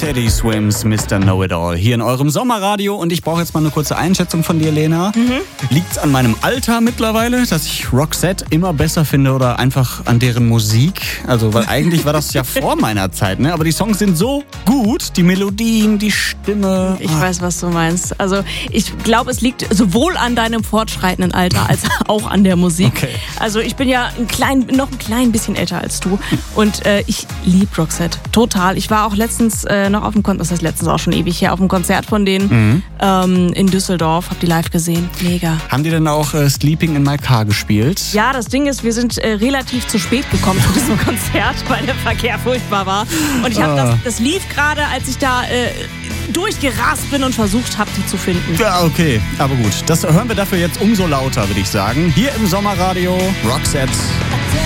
Teddy Swims, Mr. Know-It-All hier in eurem Sommerradio. Und ich brauche jetzt mal eine kurze Einschätzung von dir, Lena. Liegt's an meinem Alter mittlerweile, dass ich Roxette immer besser finde oder einfach an deren Musik? Also, weil eigentlich war das ja vor meiner Zeit, ne? Aber die Songs sind so gut, die Melodien, die Stimme. Ich weiß, was du meinst. Also ich glaube, es liegt sowohl an deinem fortschreitenden Alter als auch an der Musik. Okay. Also ich bin ja noch ein klein bisschen älter als du und ich liebe Roxette total. Ich war auch letztens noch auf dem Konzert, das heißt letztens auch schon ewig her, auf dem Konzert von denen in Düsseldorf, hab die live gesehen. Mega. Haben die denn auch Sleeping in My Car gespielt? Ja, das Ding ist, wir sind relativ zu spät gekommen zu diesem Konzert, weil der Verkehr furchtbar war. Und ich habe das lief gerade, als ich da durchgerast bin und versucht habe, die zu finden. Ja, okay. Aber gut, das hören wir dafür jetzt umso lauter, würde ich sagen. Hier im Sommerradio Roxette.